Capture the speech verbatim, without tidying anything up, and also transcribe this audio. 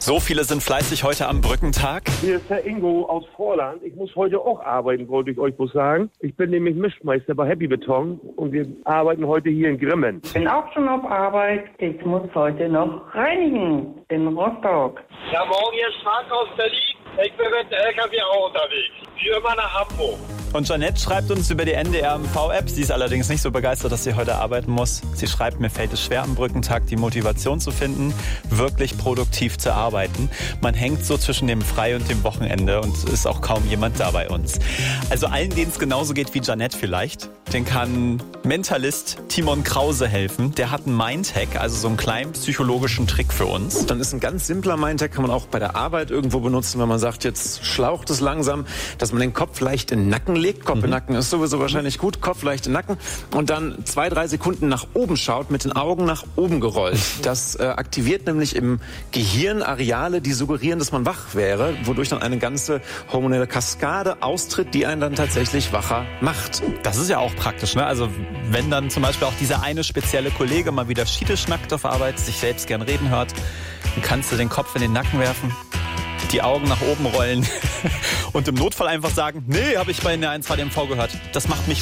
So viele sind fleißig heute am Brückentag. Hier ist Herr Ingo aus Vorland. Ich muss heute auch arbeiten, wollte ich euch bloß sagen. Ich bin nämlich Mischmeister bei Happy Beton und wir arbeiten heute hier in Grimmen. Ich bin auch schon auf Arbeit. Ich muss heute noch reinigen in Rostock. Ja, morgen jetzt Fahrt aus Berlin. Ich bin mit dem L K W auch unterwegs. Wie immer nach Hamburg. Und Jeanette schreibt uns über die N D R M V-App. Sie ist allerdings nicht so begeistert, dass sie heute arbeiten muss. Sie schreibt, mir fällt es schwer am Brückentag, die Motivation zu finden, wirklich produktiv zu arbeiten. Man hängt so zwischen dem Frei- und dem Wochenende und ist auch kaum jemand da bei uns. Also allen, denen es genauso geht wie Jeanette vielleicht, den kann Mentalist Timon Krause helfen. Der hat einen Mindhack, also so einen kleinen psychologischen Trick für uns. Dann ist ein ganz simpler Mindhack, kann man auch bei der Arbeit irgendwo benutzen, wenn man sagt, jetzt schlaucht es langsam, dass man den Kopf leicht in den Nacken legt. Kopf in den Nacken ist sowieso wahrscheinlich gut. Kopf leicht in den Nacken. Und dann zwei, drei Sekunden nach oben schaut, mit den Augen nach oben gerollt. Das äh, aktiviert nämlich im Gehirn Areale, die suggerieren, dass man wach wäre, wodurch dann eine ganze hormonelle Kaskade austritt, die einen dann tatsächlich wacher macht. Das ist ja auch praktisch, ne? Also wenn dann zum Beispiel auch dieser eine spezielle Kollege mal wieder Schiete schnackt auf Arbeit, sich selbst gern reden hört, dann kannst du den Kopf in den Nacken werfen, die Augen nach oben rollen und im Notfall einfach sagen, nee, habe ich bei der eins zwei D M V gehört. Das macht mich